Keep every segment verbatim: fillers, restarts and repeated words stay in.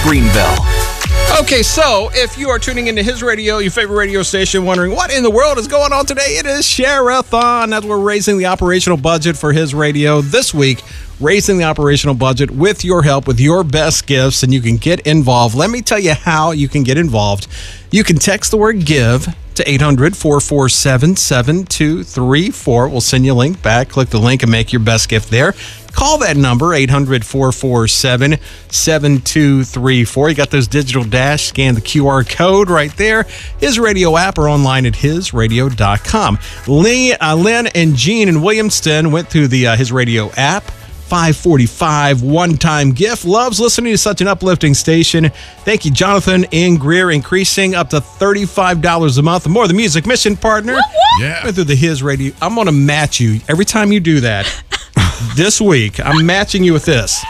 Greenville. Okay, so if you are tuning into His Radio, your favorite radio station, wondering what in the world is going on today, it is Share-a-thon. That's we're raising the operational budget for His Radio this week. Raising the operational budget with your help, with your best gifts, and you can get involved. Let me tell you how you can get involved. You can text the word GIVE to eight hundred, four four seven, seven two three four. We'll send you a link back. Click the link and make your best gift there. Call that number, eight hundred, four four seven, seven two three four. You got those digital dash. Scan the Q R code right there. His Radio app or online at his radio dot com. Lee, uh, Lynn and Jean in Williamston went through the uh, His Radio app. five forty-five one-time gift. Loves listening to such an uplifting station. Thank you, Jonathan in Greer, increasing up to thirty-five dollars a month. More the music mission partner. Whoop, whoop. Yeah. Went through the His Radio. I'm going to match you every time you do that. This week, I'm matching you with this.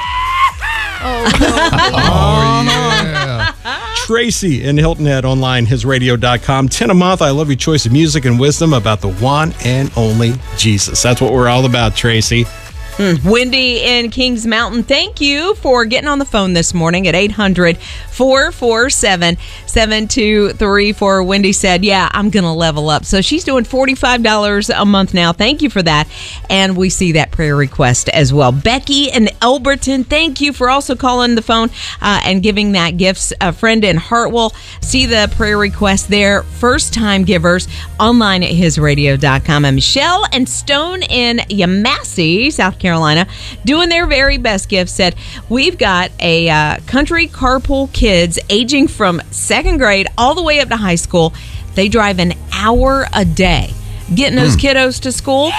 Oh, no. Oh, yeah. Tracy in Hilton Head, online, his radio dot com. ten a month. I love your choice of music and wisdom about the one and only Jesus. That's what we're all about, Tracy. Mm. Wendy in Kings Mountain, thank you for getting on the phone this morning at eight hundred, four four seven, seven two three four. Wendy said, yeah, I'm going to level up. So she's doing forty-five dollars a month now. Thank you for that. And we see that prayer request as well. Becky in Elberton, thank you for also calling the phone uh, and giving that gifts. A friend in Hartwell, see the prayer request there. First time givers online at his radio dot com. And Michelle and Stone in Yamasee, South Carolina. Carolina, doing their very best gift, said, we've got a uh, country carpool kids aging from second grade all the way up to high school. They drive an hour a day getting those mm. kiddos to school.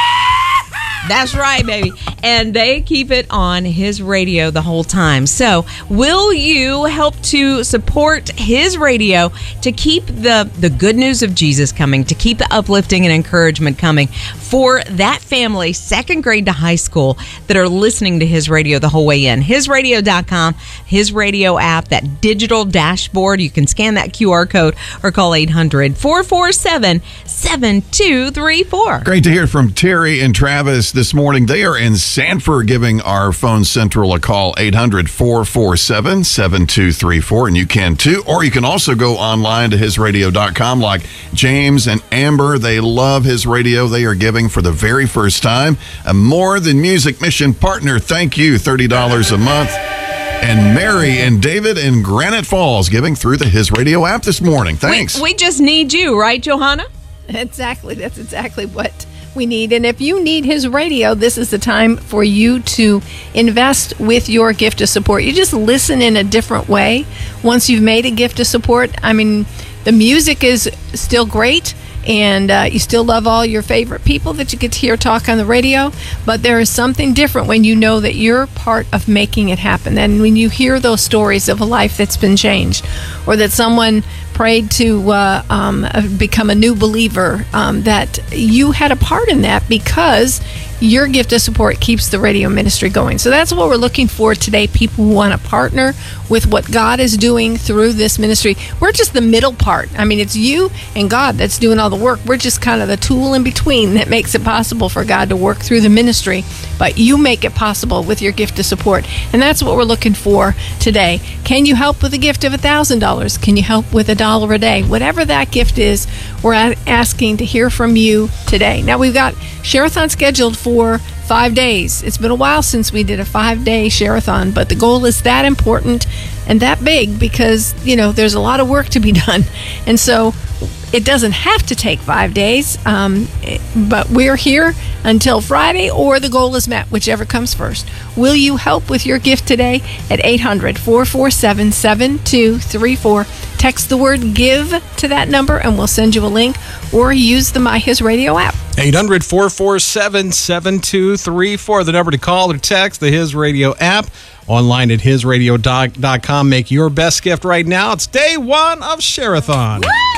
That's right, baby. And they keep it on His Radio the whole time. So will you help to support His Radio to keep the, the good news of Jesus coming, to keep the uplifting and encouragement coming for that family, second grade to high school, that are listening to His Radio the whole way in? his radio dot com, His Radio app, that digital dashboard. You can scan that Q R code or call eight hundred, four four seven, seven two three four. Great to hear from Terry and Travis this morning. They are in Sanford, giving our phone central a call, eight hundred, four four seven, seven two three four. And you can too. Or you can also go online to his radio dot com, like James and Amber. They love His Radio. They are giving for the very first time. A More Than Music Mission partner. Thank you. thirty dollars a month. And Mary and David in Granite Falls giving through the His Radio app this morning. Thanks. We, we just need you, right, Johanna? Exactly. That's exactly what we need. And if you need His Radio, this is the time for you to invest with your gift of support. You just listen in a different way once you've made a gift of support. I mean, the music is still great, and uh, you still love all your favorite people that you get to hear talk on the radio, but there is something different when you know that you're part of making it happen. And when you hear those stories of a life that's been changed, or that someone prayed to uh, um, become a new believer, um, that you had a part in that because your gift of support keeps the radio ministry going. So that's what we're looking for today, people who want to partner with what God is doing through this ministry. We're just the middle part. I mean, it's you and God that's doing all the work. We're just kind of the tool in between that makes it possible for God to work through the ministry, but you make it possible with your gift of support. And that's what we're looking for today. Can you help with a gift of one thousand dollars? Can you help with a dollar a day? Whatever that gift is, we're asking to hear from you today. Now, we've got Share-a-thon scheduled for five days. It's been a while since we did a five-day Share-a-thon, but the goal is that important and that big because, you know, there's a lot of work to be done. And so it doesn't have to take five days, um, but we're here until Friday, or the goal is met, whichever comes first. Will you help with your gift today at eight hundred, four four seven, seven two three four? Text the word GIVE to that number, and we'll send you a link, or use the My His Radio app. eight hundred, four four seven, seven two three four, the number to call or text. The His Radio app, online at his radio dot com. Make your best gift right now. It's day one of Share-a-thon. Woo!